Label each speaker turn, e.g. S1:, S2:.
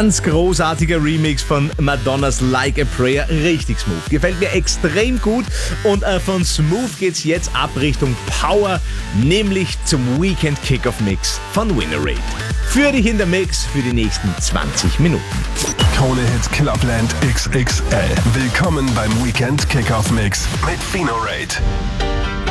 S1: Ganz großartiger Remix von Madonnas Like a Prayer, richtig smooth. Gefällt mir extrem gut und von Smooth geht's jetzt ab Richtung Power, nämlich zum Weekend Kickoff Mix von Winnerate. Für dich in der Mix für die nächsten 20 Minuten.
S2: Krone Hit Clubland XXL. Willkommen beim Weekend Kickoff Mix mit Winnerate.